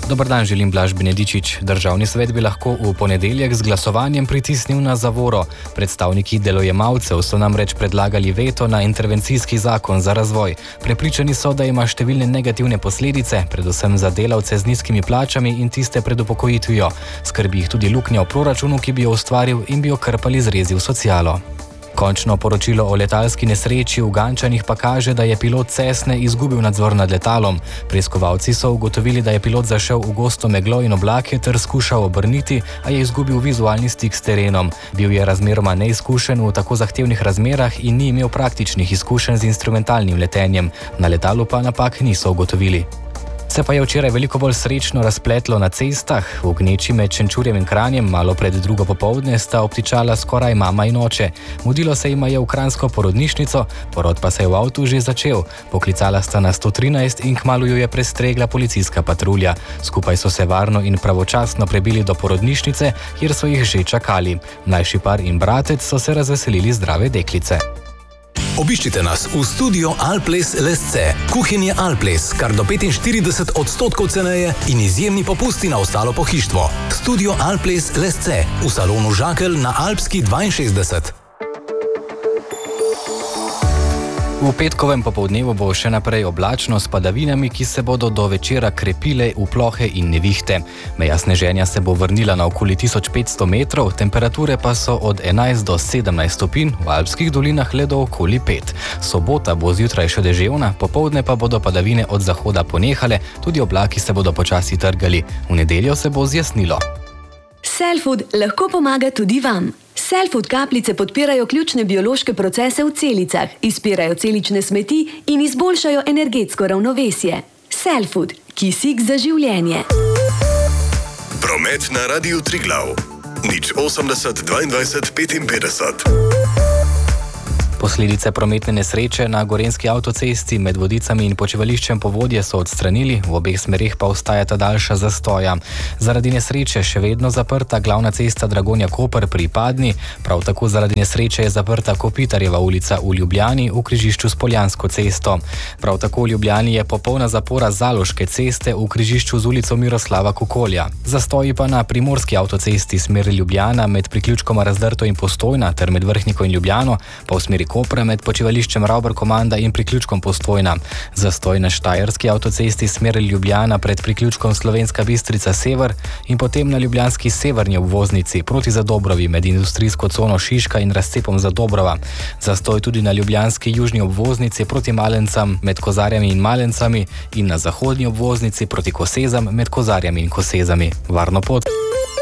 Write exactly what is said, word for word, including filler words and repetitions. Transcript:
Dober dan, želim Blaž Benedičič. Državni svet bi lahko v ponedeljek z glasovanjem pritisnil na zavoro. Predstavniki delojemalcev so namreč predlagali veto na intervencijski zakon za razvoj. Prepričani so, da ima številne negativne posledice, predvsem za delavce z nizkimi plačami in tiste pred upokojitvijo. Skrbi jih tudi luknja v proračunu, ki bi jo ustvaril in bi jo krpali z rezi v socialo. Končno poročilo o letalski nesreči v Gančanih pa kaže, da je pilot Cessne izgubil nadzor nad letalom. Preiskovalci so ugotovili, da je pilot zašel v gosto meglo in oblake ter skušal obrniti, a je izgubil vizualni stik s terenom. Bil je razmeroma neizkušen v tako zahtevnih razmerah in ni imel praktičnih izkušenj z instrumentalnim letenjem. Na letalu pa napak niso ugotovili. Se pa je včeraj veliko bolj srečno razpletlo na cestah. V gneči med Šenčurjem in Kranjem malo pred drugo popoldne sta obtičala skoraj mama in oče. Mudilo se jima je v kranjsko porodnišnico, porod pa se je v avtu že začel. Poklicala sta na sto trinajst in kmalu ju je prestregla policijska patrulja. Skupaj so se varno in pravočasno prebili do porodnišnice, kjer so jih že čakali. Mlajši par in bratec so se razveselili zdrave deklice. Obiščite nas v studio Alples Lesce. Kuhinje Alples, kar do petinštirideset odstotkov ceneje in izjemni popusti na ostalo pohištvo. Studio Alples Lesce v salonu Žakelj na Alpski dvainšestdeset. V petkovem popoldnevu bo še naprej oblačno s padavinami, ki se bodo do večera krepile v plohe in nevihte. Meja sneženja se bo vrnila na okoli tisoč petsto metrov, temperature pa so od enajst do sedemnajst stopinj, v alpskih dolinah le do okoli pet. Sobota bo zjutraj še deževna, popoldne pa bodo padavine od zahoda ponehale, tudi oblaki se bodo počasi trgali. V nedeljo se bo zjasnilo. Cellfood lahko pomaga tudi vam. Cellfood kapljice podpirajo ključne biološke procese v celicah, izpirajo celične smeti in izboljšajo energetsko ravnovesje. Cellfood, kisik za življenje. Promet na Radiu Triglav. nič osemdeset dvaindvajset petinpetdeset. Posledice prometne nesreče na gorenjski avtocesti med Vodicami in počivališčem Povodje so odstranili, v obeh smereh pa ostajata daljša zastoja. Zaradi nesreče še vedno zaprta glavna cesta Dragonja-Koper pri Padni, prav tako zaradi nesreče je zaprta Kopitarjeva ulica v Ljubljani v križišču s Poljansko cesto. Prav tako v Ljubljani je popolna zapora Zaloške ceste v križišču z ulico Miroslava Kukolja. Zastoji pa na primorski avtocesti smer Ljubljana med priključkoma Razdrto in Postojna ter med Vrhniko in Ljubljano, pa v smeri Kopra med počivališčem Ravbar Komanda in priključkom Postojna. Zastoj na štajerski avtocesti smer Ljubljana pred priključkom Slovenska Bistrica Sever in potem na ljubljanski severni obvoznici proti Zadobrovi med industrijsko cono Šiška in razcepom Zadobrova. Zastoj tudi na ljubljanski južni obvoznici proti Malencam med Kozarjami in Malencami in na zahodni obvoznici proti Kosezam med Kozarjami in Kosezami. Varno pot!